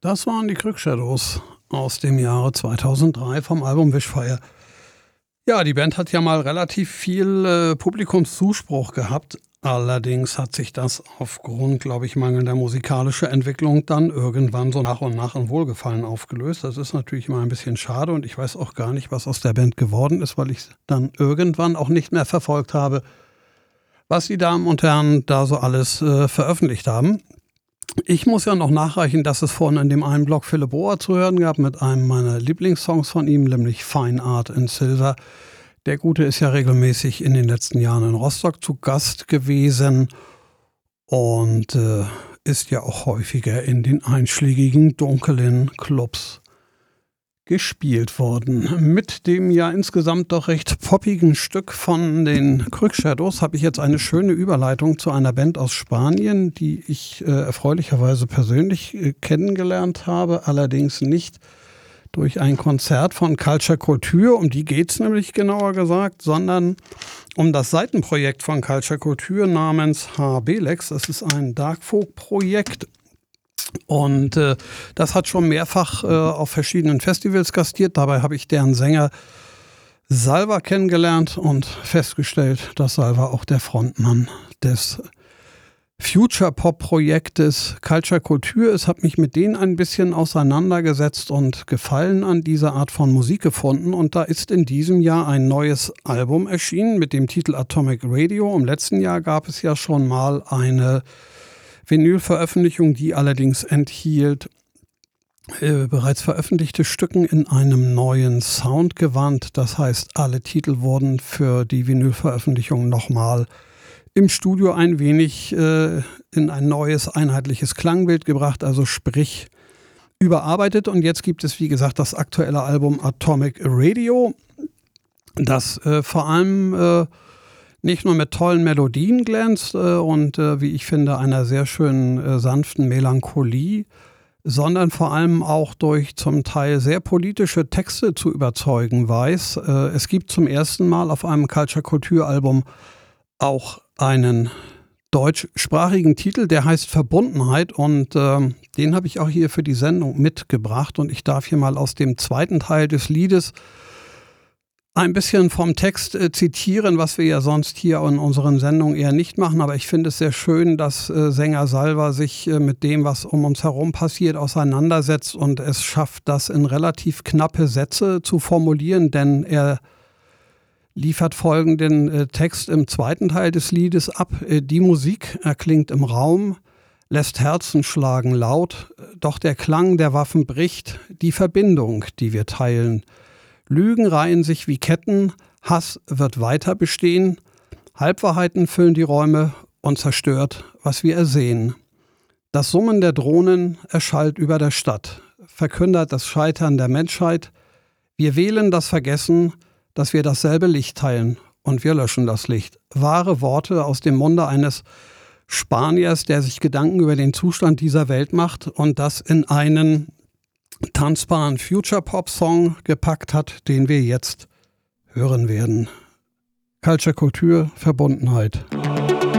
Das waren die Crook-Shadows aus dem Jahre 2003 vom Album Wishfire. Ja, die Band hat ja mal relativ viel Publikumszuspruch gehabt. Allerdings hat sich das aufgrund, glaube ich, mangelnder musikalischer Entwicklung dann irgendwann so nach und nach in Wohlgefallen aufgelöst. Das ist natürlich immer ein bisschen schade und ich weiß auch gar nicht, was aus der Band geworden ist, weil ich dann irgendwann auch nicht mehr verfolgt habe, was die Damen und Herren da so alles veröffentlicht haben. Ich muss ja noch nachreichen, dass es vorhin in dem einen Blog Philipp Bohr zu hören gab mit einem meiner Lieblingssongs von ihm, nämlich Fine Art in Silver. Der Gute ist ja regelmäßig in den letzten Jahren in Rostock zu Gast gewesen und ist ja auch häufiger in den einschlägigen dunklen Clubs gespielt worden. Mit dem ja insgesamt doch recht poppigen Stück von den Crook-Shadows habe ich jetzt eine schöne Überleitung zu einer Band aus Spanien, die ich erfreulicherweise persönlich kennengelernt habe, allerdings nicht durch ein Konzert von Culture Culture, um die geht es nämlich genauer gesagt, sondern um das Seitenprojekt von Culture Culture namens HBLEX. Das ist ein Dark-Folk-Projekt. Und das hat schon mehrfach auf verschiedenen Festivals gastiert. Dabei habe ich deren Sänger Salva kennengelernt und festgestellt, dass Salva auch der Frontmann des Future-Pop-Projektes Culture Culture ist. Habe mich mit denen ein bisschen auseinandergesetzt und Gefallen an dieser Art von Musik gefunden. Und da ist in diesem Jahr ein neues Album erschienen mit dem Titel Atomic Radio. Im letzten Jahr gab es ja schon mal eine Vinylveröffentlichung, die allerdings enthielt bereits veröffentlichte Stücken in einem neuen Soundgewand. Das heißt, alle Titel wurden für die Vinylveröffentlichung nochmal im Studio ein wenig in ein neues, einheitliches Klangbild gebracht, also sprich überarbeitet. Und jetzt gibt es, wie gesagt, das aktuelle Album Atomic Radio, das vor allem nicht nur mit tollen Melodien glänzt und wie ich finde, einer sehr schönen sanften Melancholie, sondern vor allem auch durch zum Teil sehr politische Texte zu überzeugen weiß. Es gibt zum ersten Mal auf einem Culture Culture Album auch einen deutschsprachigen Titel, der heißt Verbundenheit und den habe ich auch hier für die Sendung mitgebracht und ich darf hier mal aus dem zweiten Teil des Liedes ein bisschen vom Text zitieren, was wir ja sonst hier in unseren Sendungen eher nicht machen, aber ich finde es sehr schön, dass Sänger Salva sich mit dem, was um uns herum passiert, auseinandersetzt und es schafft, das in relativ knappe Sätze zu formulieren, denn er liefert folgenden Text im zweiten Teil des Liedes ab. Die Musik erklingt im Raum, lässt Herzen schlagen laut, doch der Klang der Waffen bricht die Verbindung, die wir teilen. Lügen reihen sich wie Ketten, Hass wird weiter bestehen, Halbwahrheiten füllen die Räume und zerstört, was wir ersehen. Das Summen der Drohnen erschallt über der Stadt, verkündert das Scheitern der Menschheit. Wir wählen das Vergessen, dass wir dasselbe Licht teilen und wir löschen das Licht. Wahre Worte aus dem Munde eines Spaniers, der sich Gedanken über den Zustand dieser Welt macht und das in einen tanzbaren Future-Pop-Song gepackt hat, den wir jetzt hören werden. Culture Culture, Verbundenheit.